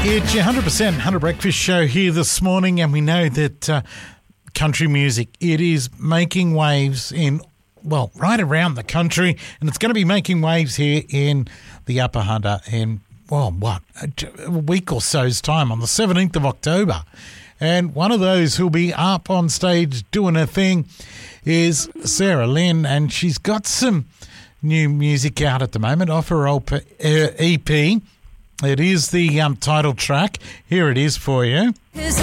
It's your 100% 100 Breakfast Show here this morning, and we know that country music, it is making waves in, well, right around the country, and it's going to be making waves here in the Upper Hunter in, well, a week or so's time on the 17th of October. And one of those who'll be up on stage doing her thing is Sarah Lynn, and she's got some new music out at the moment off her old EP. It is the title track. Here it is for you.